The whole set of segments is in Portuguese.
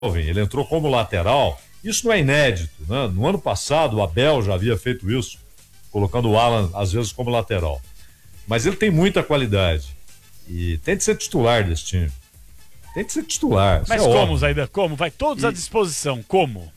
ele entrou como lateral. Isso não é inédito, né? No ano passado, o Abel já havia feito isso, colocando o Alan, às vezes, como lateral. Mas ele tem muita qualidade. E tem de ser titular desse time. Tem de ser titular. Mas como, Zaidan? Como? Vai todos à disposição. Como?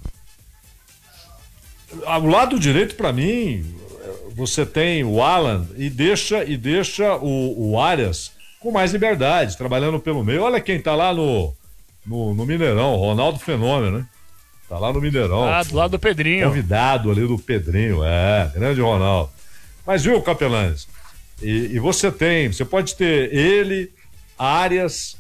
Ao lado direito, para mim, você tem o Alan e deixa o Arias com mais liberdade, trabalhando pelo meio. Olha quem tá lá no Mineirão, Ronaldo Fenômeno, né? Tá lá no Mineirão. Ah, do lado do Pedrinho. Convidado ali do Pedrinho, grande Ronaldo. Mas viu, Capelanes? E você pode ter ele, Arias,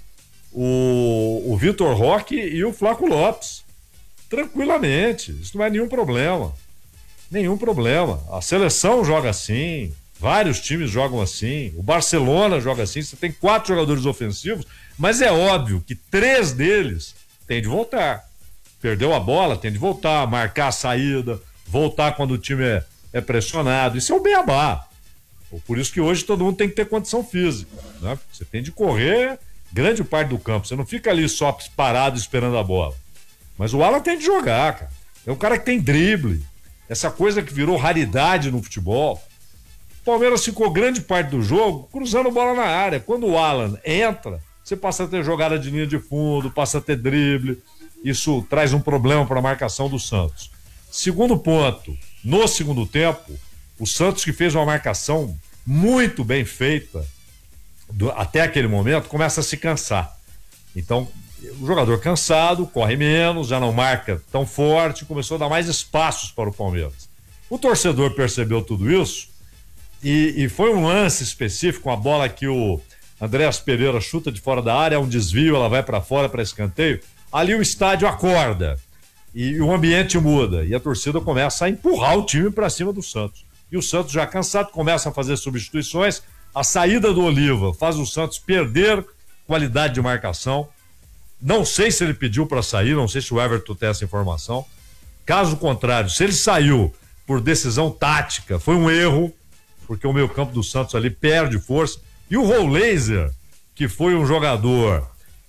o Vitor Roque e o Flaco Lopes. Tranquilamente, isso não é nenhum problema. Nenhum problema. A seleção joga assim, vários times jogam assim, o Barcelona joga assim, você tem 4 jogadores ofensivos, mas é óbvio que 3 deles têm de voltar. Perdeu a bola, tem de voltar, marcar a saída, voltar quando o time é pressionado. Isso é o beabá. Por isso que hoje todo mundo tem que ter condição física, né? Você tem de correr grande parte do campo, você não fica ali só parado esperando a bola. Mas o Alan tem de jogar, cara. É um cara que tem drible. Essa coisa que virou raridade no futebol. O Palmeiras ficou grande parte do jogo cruzando bola na área. Quando o Alan entra, você passa a ter jogada de linha de fundo, passa a ter drible. Isso traz um problema para a marcação do Santos. Segundo ponto, no segundo tempo, o Santos, que fez uma marcação muito bem feita até aquele momento, começa a se cansar. Então, o jogador cansado, corre menos, já não marca tão forte, começou a dar mais espaços para o Palmeiras. O torcedor percebeu tudo isso e foi um lance específico, uma bola que o Andréas Pereira chuta de fora da área, é um desvio, ela vai para fora para escanteio. Ali o estádio acorda e o ambiente muda e a torcida começa a empurrar o time para cima do Santos. E o Santos, já cansado, começa a fazer substituições. A saída do Oliva faz o Santos perder qualidade de marcação. Não sei se ele pediu para sair, não sei se o Everton tem essa informação. Caso contrário, se ele saiu por decisão tática, foi um erro, porque o meio-campo do Santos ali perde força. E o Rollaser, que foi um jogador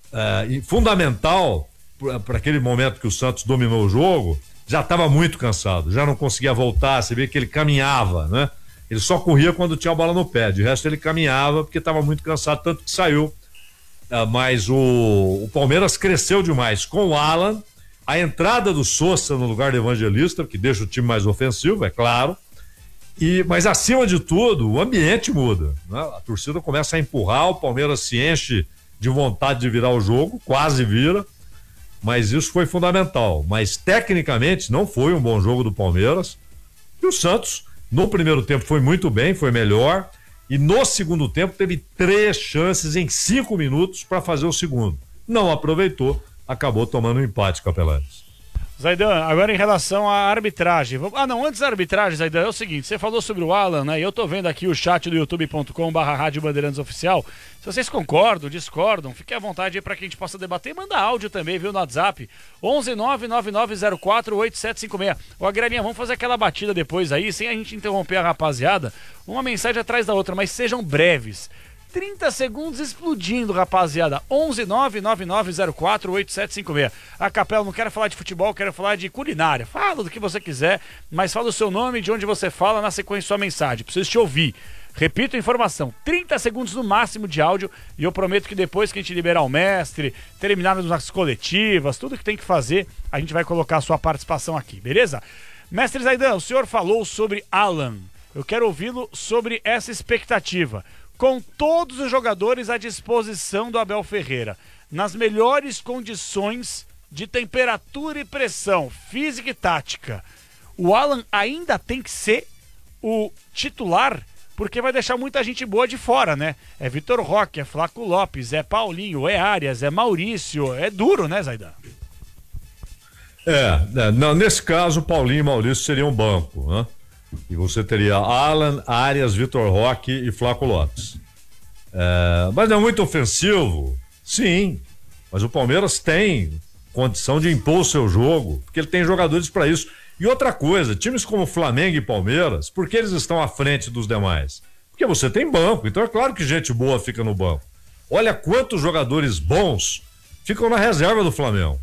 fundamental para aquele momento que o Santos dominou o jogo, já estava muito cansado, já não conseguia voltar. Você vê que ele caminhava, né? Ele só corria quando tinha a bola no pé, de resto ele caminhava porque estava muito cansado, tanto que saiu. Mas o Palmeiras cresceu demais com o Alan, a entrada do Sousa no lugar do Evangelista, que deixa o time mais ofensivo, é claro, mas acima de tudo, o ambiente muda, né? A torcida começa a empurrar, o Palmeiras se enche de vontade de virar o jogo, quase vira, mas isso foi fundamental. Mas tecnicamente não foi um bom jogo do Palmeiras, e o Santos no primeiro tempo foi muito bem, foi melhor. E no segundo tempo teve 3 chances em 5 minutos para fazer o segundo. Não aproveitou, acabou tomando um empate, Capelanes. Zaidan, agora em relação à arbitragem. Antes da arbitragem, Zaidan, é o seguinte, você falou sobre o Alan, né? E eu tô vendo aqui o chat do youtube.com/Rádio Bandeirantes Oficial. Se vocês concordam, discordam, fique à vontade aí para que a gente possa debater e mandar áudio também, viu, no WhatsApp. 11999048756. Ô, Agrelinha, vamos fazer aquela batida depois aí, sem a gente interromper a rapaziada. Uma mensagem atrás da outra, mas sejam breves. 30 segundos explodindo, rapaziada. 11999048756. A Capela, não quero falar de futebol, quero falar de culinária. Fala do que você quiser, mas fala o seu nome e de onde você fala na sequência sua mensagem. Preciso te ouvir. Repito a informação, 30 segundos no máximo de áudio e eu prometo que depois que a gente liberar o mestre, terminarmos as coletivas, tudo que tem que fazer, a gente vai colocar a sua participação aqui, beleza? Mestre Zaidan, o senhor falou sobre Alan. Eu quero ouvi-lo sobre essa expectativa. Com todos os jogadores à disposição do Abel Ferreira, nas melhores condições de temperatura e pressão, física e tática, o Alan ainda tem que ser o titular, porque vai deixar muita gente boa de fora, né? É Vitor Roque, é Flaco Lopes, é Paulinho, é Arias, é Maurício, é duro, né, Zaidan? Não, nesse caso, Paulinho e Maurício seriam um banco, né? E você teria Alan, Arias, Vitor Roque e Flaco Lopes. Mas não é muito ofensivo? Sim, mas o Palmeiras tem condição de impor o seu jogo, porque ele tem jogadores para isso. E outra coisa, times como Flamengo e Palmeiras, por que eles estão à frente dos demais? Porque você tem banco, então é claro que gente boa fica no banco. Olha quantos jogadores bons ficam na reserva do Flamengo.